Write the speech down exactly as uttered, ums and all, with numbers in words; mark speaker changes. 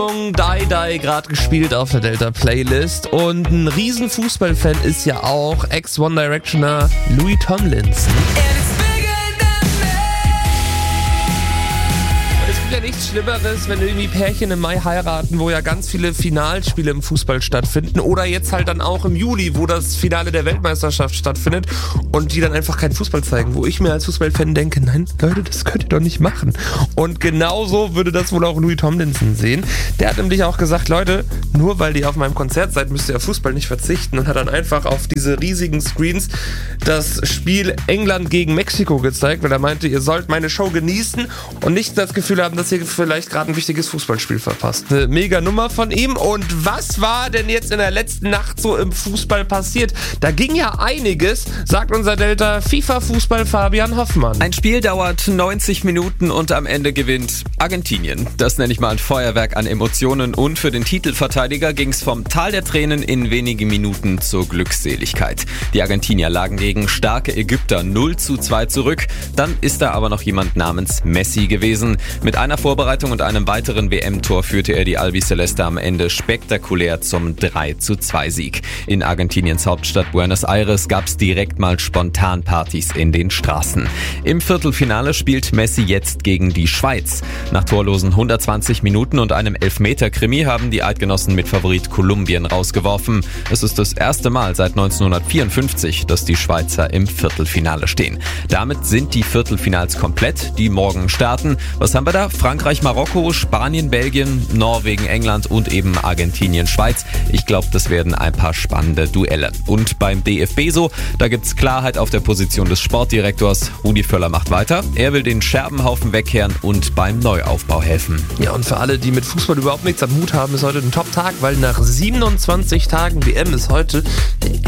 Speaker 1: Die Die gerade gespielt auf der Delta Playlist und ein riesen Fußballfan ist ja auch Ex-One Directioner Louis Tomlinson. Es gibt ja nichts Schlimmeres, wenn irgendwie Pärchen im Mai heiraten, wo ja ganz viele Finalspiele im Fußball stattfinden oder jetzt halt dann auch im Juli, wo das Finale der Weltmeisterschaft stattfindet und die dann einfach keinen Fußball zeigen, wo ich mir als Fußballfan denke, nein, Leute, das könnt ihr doch nicht machen. Und genauso würde das wohl auch Louis Tomlinson sehen. Der hat nämlich auch gesagt, Leute, nur weil ihr auf meinem Konzert seid, müsst ihr auf Fußball nicht verzichten und hat dann einfach auf diese riesigen Screens das Spiel England gegen Mexiko gezeigt, weil er meinte, ihr sollt meine Show genießen und nicht das Gefühl haben, dass ihr vielleicht gerade ein wichtiges Fußballspiel verpasst. Eine mega Nummer von ihm. Und was war denn jetzt in der letzten Nacht so im Fußball passiert? Da ging ja einiges, sagt unser Delta FIFA-Fußball Fabian Hoffmann.
Speaker 2: Ein Spiel dauert neunzig Minuten und am Ende gewinnt Argentinien. Das nenne ich mal ein Feuerwerk an Emotionen und für den Titelverteidiger ging es vom Tal der Tränen in wenige Minuten zur Glückseligkeit. Die Argentinier lagen gegen starke Ägypter null zu zwei zurück. Dann ist da aber noch jemand namens Messi gewesen. Mit einer Vorbereitung und einem weiteren W M-Tor führte er die Albiceleste am Ende spektakulär zum drei zu zwei Sieg. In Argentiniens Hauptstadt Buenos Aires gab es direkt mal Spontanpartys in den Straßen. Im Viertelfinale spielt Messi jetzt gegen die Schweiz. Nach torlosen hundertzwanzig Minuten und einem Elfmeter-Krimi haben die Eidgenossen mit Favorit Kolumbien rausgeworfen. Es ist das erste Mal seit neunzehnhundertvierundfünfzig, dass die Schweizer im Viertelfinale stehen. Damit sind die Viertelfinals komplett, die morgen starten. Was haben wir da? Frankreich, Marokko, Spanien, Belgien, Norwegen, England und eben Argentinien, Schweiz. Ich glaube, das werden ein paar spannende Duelle. Und beim D F B so, da gibt's Klarheit auf der Position des Sportdirektors. Rudi Völler macht weiter. Er will den Scherbenhaufen wegkehren und beim Neuaufbau helfen.
Speaker 1: Ja, und für alle, die mit Fußball überhaupt nichts am Hut haben, ist heute ein Top-Tag, weil nach siebenundzwanzig Tagen W M ist heute der